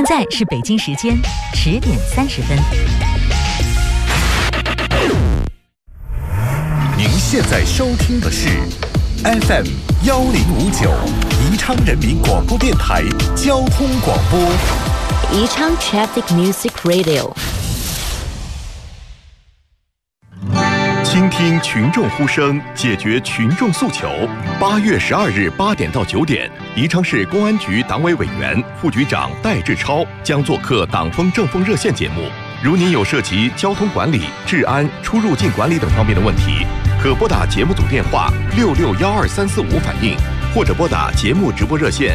现在是北京时间10:30。 您现在收听的是 FM 1059宜昌人民广播电台交通广播。 宜昌 Traffic Music Radio。 倾听群众呼声，解决群众诉求。8月12日8点到9点，宜昌市公安局党委委员、副局长戴志超将做客党风政风热线节目。如您有涉及交通管理、治安、出入境管理等方面的问题，可拨打节目组电话6612-345反映，或者拨打节目直播热线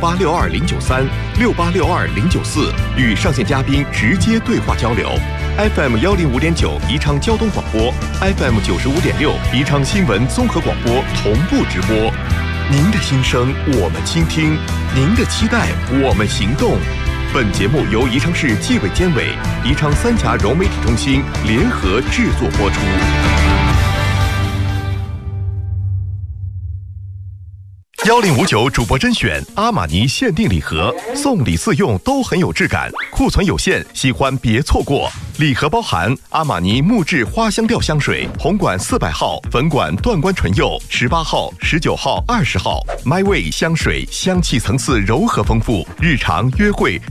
6862-093、6862-094，与上线嘉宾直接对话交流。FM 105.9宜昌交通广播， FM 95.6宜昌新闻综合广播同步直播。您的心声我们倾听，您的期待我们行动。本节目由宜昌市纪委监委、宜昌三峡融媒体中心联合制作播出。1059主播甄选阿玛尼限定礼盒，送礼自用都很有质感，库存有限，喜欢别错过。礼盒包含阿玛尼木质花香调香水，红管400号，粉管断关唇釉18号、19号、20号。My Way 香水香气层次柔和丰富，日常约会